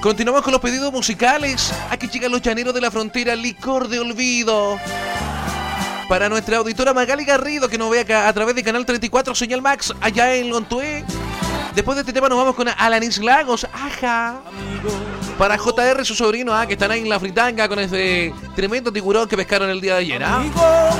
Continuamos con los pedidos musicales. Aquí llegan los llaneros de la frontera, Licor de Olvido. Para nuestra auditora Magali Garrido, que nos ve acá a través de Canal 34, Señal Max, allá en Lontué. Después de este tema nos vamos con Alanis Lagos, ajá. Para JR, su sobrino, que están ahí en la fritanga con ese tremendo tiburón que pescaron el día de ayer,